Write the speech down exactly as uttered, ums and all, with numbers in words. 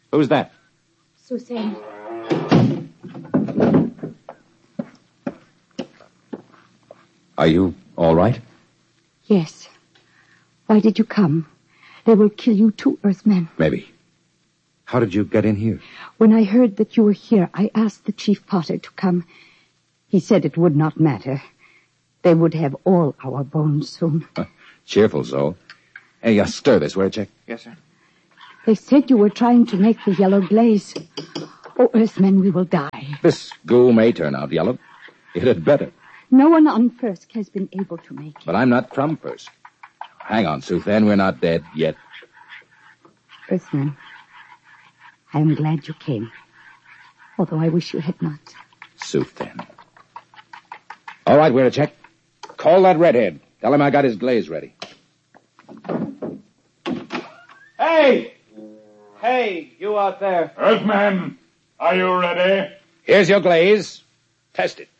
Who's that? Suzanne. Are you all right? Yes. Why did you come? They will kill you too, Earthmen. Maybe. How did you get in here? When I heard that you were here, I asked the Chief Potter to come. He said it would not matter. They would have all our bones soon. Cheerful soul. Hey, uh, stir this, will you, Chick? Yes, sir. They said you were trying to make the yellow glaze. Oh, Earthmen, we will die. This goo may turn out yellow. It had better. No one on Firsk has been able to make it. But I'm not from Firsk. Hang on, Suthen. We're not dead yet. Earthman, I am glad you came. Although I wish you had not. Suthen. All right, we're a check. Call that redhead. Tell him I got his glaze ready. Hey! Hey, you out there. Earthman, are you ready? Here's your glaze. Test it.